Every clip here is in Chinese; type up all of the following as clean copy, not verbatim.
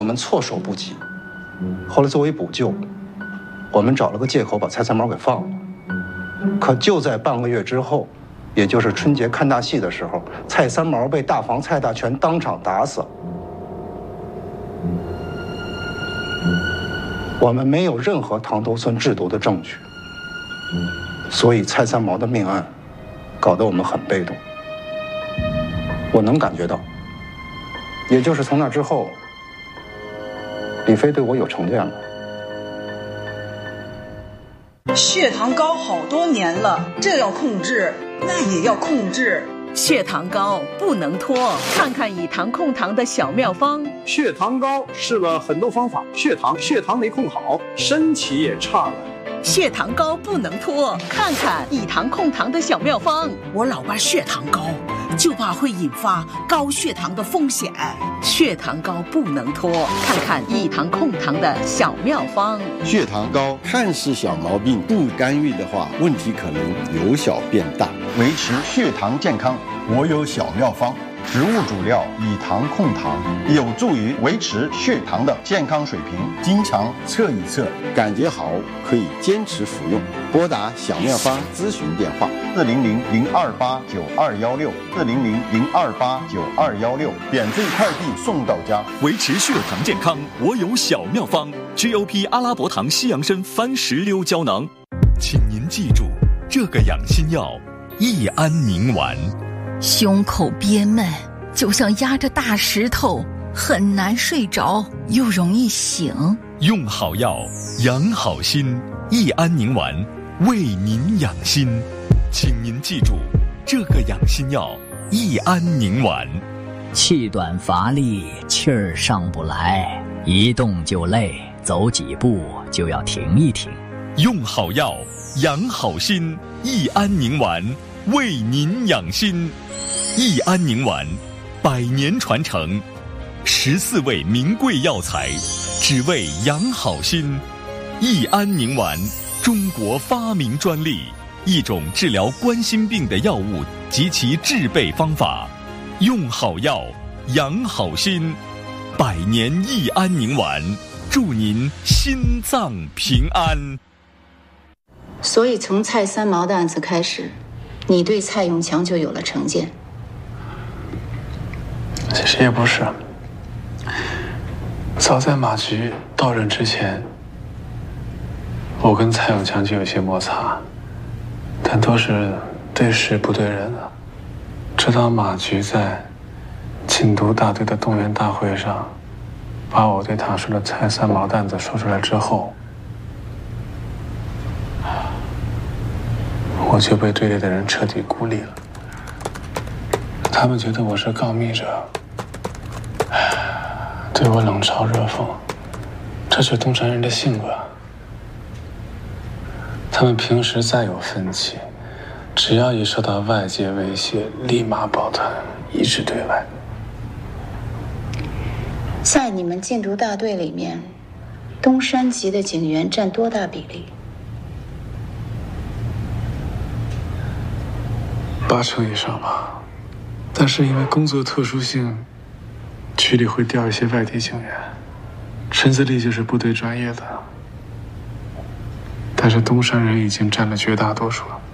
们措手不及。后来作为补救，我们找了个借口把蔡三毛给放了。可就在半个月之后，也就是春节看大戏的时候，蔡三毛被大房蔡大全当场打死了。我们没有任何唐头村制毒的证据，所以蔡三毛的命案搞得我们很被动。我能感觉到，也就是从那之后，李飞对我有成见了。 血糖高好多年了，这要控制，那也要控制。 血糖高不能拖，看看以糖控糖的小妙方。 血糖高试了很多方法，血糖没控好，身体也差了。 血糖高不能拖，看看以糖控糖的小妙方。 我老爸血糖高，就怕会引发高血糖的风险。 血糖高不能拖，看看以糖控糖的小妙方。 血糖高看似小毛病，不干预的话，问题可能由小变大。 维持血糖健康，我有小妙方。植物主料以糖控糖，有助于维持血糖的健康水平。经常测一测， 感觉好可以坚持服用。拨打小妙方咨询电话 400-028-9216，400-028-9216，免费快递送到家。 维持血糖健康，我有小妙方 ：GOP 阿拉伯糖西洋参番石榴胶囊。请您记住，这个养心药益安宁丸。 胸口憋闷，就像压着大石头，很难睡着，又容易醒。 用好药，养好心，益安宁丸为您养心。请您记住，这个养心药益安宁丸。 气短乏力，气儿上不来，一动就累，走几步就要停一停。 用好药，养好心，益安宁丸为您养心。益安宁丸100年传承，14味名贵药材，只为养好心。益安宁丸，中国发明专利，一种治疗冠心病的药物及其制备方法。用好药，养好心，100年益安宁丸，祝您心脏平安。 所以从蔡三毛的案子开始，你对蔡永强就有了成见。 其实也不是，早在马局到任之前，我跟蔡永强就有些摩擦，但都是对事不对人啊。直到马局在禁毒大队的动员大会上，把我对他说的蔡三毛的案子说出来之后，我就被队里的人彻底孤立了。他们觉得我是告密者，对我冷嘲热讽，这是东山人的性格。他们平时再有分歧，只要一受到外界威胁，立马抱团，一致对外。 在你们禁毒大队里面，东山籍的警员占多大比例 ？80%以上吧。但是因为工作特殊性，局里会调一些外地警员，陈自立就是部队专业的。但是东山人已经占了绝大多数了。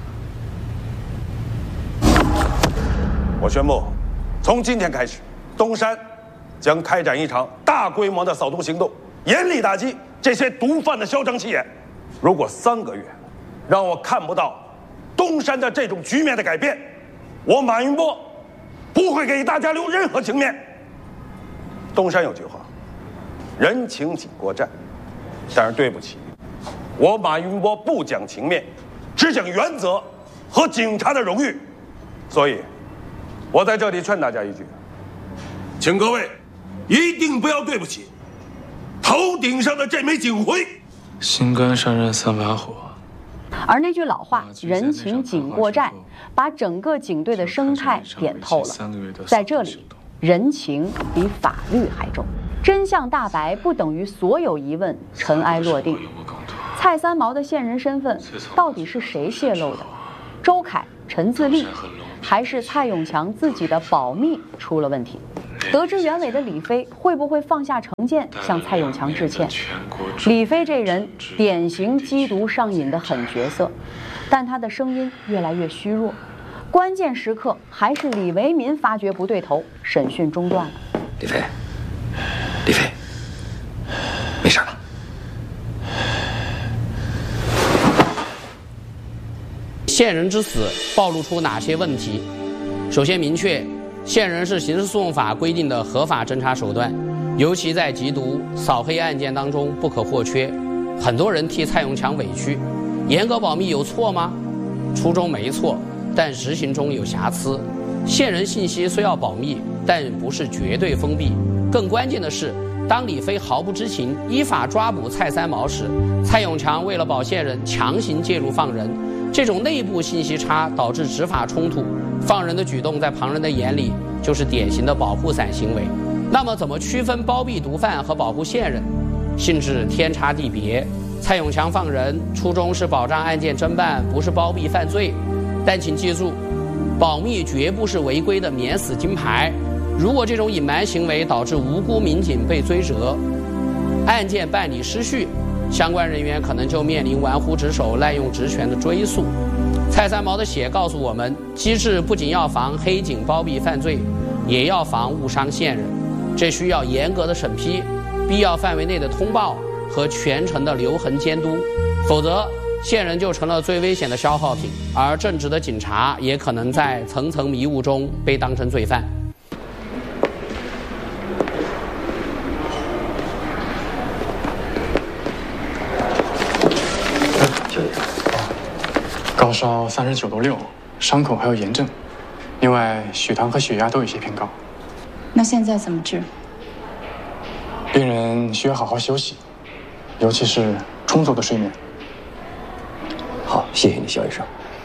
我宣布，从今天开始，东山将开展一场大规模的扫毒行动，严厉打击这些毒贩的嚣张气焰。如果3个月让我看不到东山的这种局面的改变，我马云波不会给大家留任何情面。东山有句话，人情紧过债，但是对不起，我马云波不讲情面，只讲原则和警察的荣誉。所以我在这里劝大家一句，请各位一定不要对不起头顶上的这枚警徽。 心肝上任3把火。 而那句老话“人情紧过债”，把整个警队的生态点透了。在这里，人情比法律还重。真相大白不等于所有疑问尘埃落定。蔡三毛的现人身份到底是谁泄露的？周凯、陈自立，还是蔡永强自己的保密出了问题？ 得知原委的李飞会不会放下成见向蔡永强致歉？李飞这人典型缉毒上瘾的狠角色，但他的声音越来越虚弱。关键时刻还是李维民发觉不对头，审讯中断了。 李飞，没事吧？ 线人之死暴露出哪些问题？首先明确，线人是刑事诉讼法规定的合法侦查手段，尤其在缉毒、扫黑案件当中不可或缺。很多人替蔡永强委屈，严格保密有错吗？初衷没错，但执行中有瑕疵。线人信息虽要保密，但不是绝对封闭。更关键的是，当李飞毫不知情依法抓捕蔡三毛时，蔡永强为了保线人强行介入放人，这种内部信息差导致执法冲突，放人的举动在旁人的眼里就是典型的保护伞行为。那么怎么区分包庇毒贩和保护线人？性质天差地别。蔡永强放人初衷是保障案件侦办，不是包庇犯罪。但请记住，保密绝不是违规的免死金牌。如果这种隐瞒行为导致无辜民警被追责，案件办理失序，相关人员可能就面临玩忽职守、滥用职权的追诉。蔡三毛的血告诉我们，机制不仅要防黑警包庇犯罪，也要防误伤线人。这需要严格的审批、必要范围内的通报和全程的留痕监督，否则线人就成了最危险的消耗品，而正直的警察也可能在层层迷雾中被当成罪犯。 高烧39度6，伤口还有炎症，另外血糖和血压都有些偏高。 那现在怎么治？ 病人需要好好休息，尤其是充足的睡眠。 好，谢谢你，肖医生。